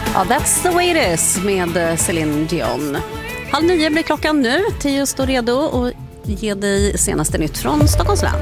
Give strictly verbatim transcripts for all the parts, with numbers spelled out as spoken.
Ja, That's the way it is med Céline Dion. Halv nio blir klockan nu. Tio står redo och ge dig senaste nytt från Stockholms län.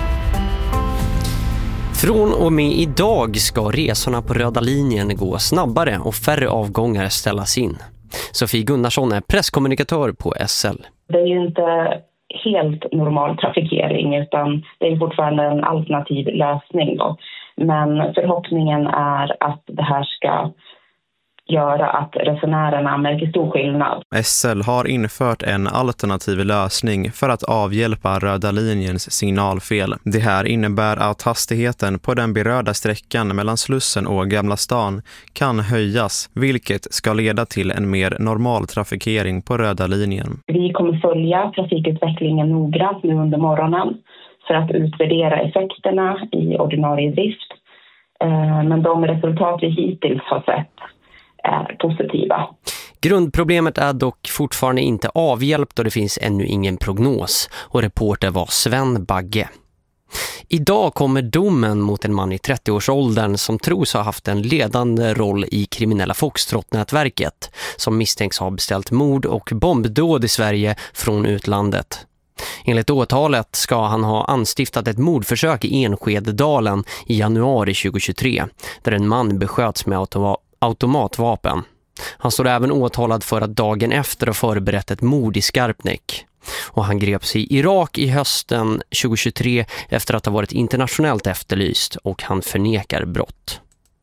Från och med idag ska resorna på röda linjen gå snabbare och färre avgångar ställas in. Sofie Gunnarsson är presskommunikatör på S L. Det är ju inte helt normal trafikering utan det är fortfarande en alternativ lösning då. Men förhoppningen är att det här ska göra att resenärerna märker stor skillnad. S L har infört en alternativ lösning för att avhjälpa röda linjens signalfel. Det här innebär att hastigheten på den berörda sträckan mellan Slussen och Gamla stan kan höjas, vilket ska leda till en mer normal trafikering på röda linjen. Vi kommer följa trafikutvecklingen noggrant nu under morgonen för att utvärdera effekterna i ordinarie drift. Men de resultat vi hittills har sett är positiva. Grundproblemet är dock fortfarande inte avhjälpt och det finns ännu ingen prognos. Och reporter var Sven Bagge. Idag kommer domen mot en man i trettioårsåldern som tros ha haft en ledande roll i kriminella Foxtrot-nätverket som misstänks ha beställt mord och bombdåd i Sverige från utlandet. Enligt åtalet ska han ha anstiftat ett mordförsök i Enskededalen i januari tjugohundratjugotre där en man besköts med automa- automatvapen. Han står även åtalad för att dagen efter ha förberett ett mord i Skarpnäck. Och han greps i Irak i hösten tjugohundratjugotre efter att ha varit internationellt efterlyst och han förnekar brott.